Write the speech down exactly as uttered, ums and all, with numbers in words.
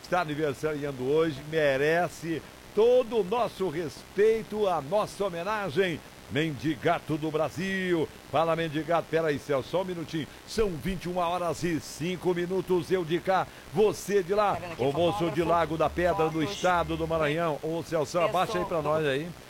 está aniversariando hoje, merece todo o nosso respeito, a nossa homenagem. Mendigato do Brasil. Fala, Mendigato. Peraí, Celso, só um minutinho. São vinte e uma horas e cinco minutos. Eu de cá, você de lá. O moço de Lago da Pedra, do estado do Maranhão. Ô, Celso, abaixa aí pra nós aí.